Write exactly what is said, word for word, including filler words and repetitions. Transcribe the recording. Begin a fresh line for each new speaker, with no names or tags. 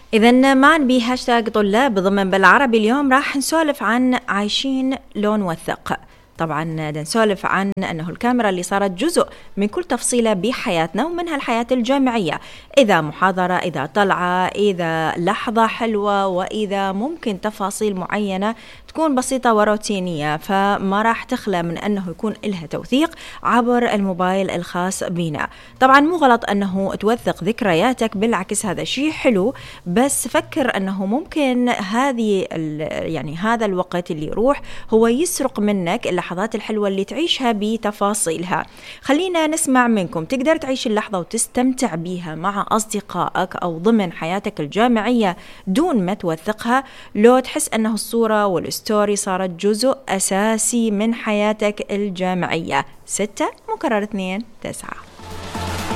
إذن معا بهاشتاج طلاب ضمن بالعربي اليوم راح نسولف عن عايشين لو نوثق. طبعا نسولف عن أنه الكاميرا اللي صارت جزء من كل تفصيلة بحياتنا ومنها الحياة الجامعية، إذا محاضرة، إذا طلعة، إذا لحظة حلوة، وإذا ممكن تفاصيل معينة تكون بسيطة وروتينية، فما راح تخلى من أنه يكون إلها توثيق عبر الموبايل الخاص بنا. طبعا مو غلط أنه توثق ذكرياتك، بالعكس هذا شيء حلو، بس فكر أنه ممكن هذه يعني هذا الوقت اللي يروح هو يسرق منك اللحظات الحلوة اللي تعيشها بتفاصيلها. خلينا نسمع منكم، تقدر تعيش اللحظة وتستمتع بيها مع أصدقائك أو ضمن حياتك الجامعية دون ما توثقها؟ لو تحس أنه الصورة والستوري صارت جزء أساسي من حياتك الجامعية. ستة مكرر اثنين تسعة.